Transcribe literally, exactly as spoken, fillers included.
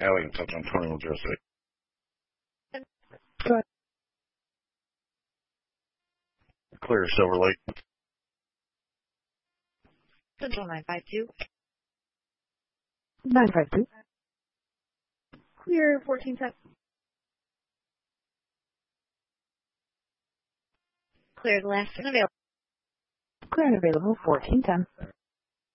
Allie, touch on twenty-one zero six. Go ahead. Clear Silver Lake. Central nine five two. nine five two. Clear fourteen ten. Clear the last and available. Clear and available fourteen ten.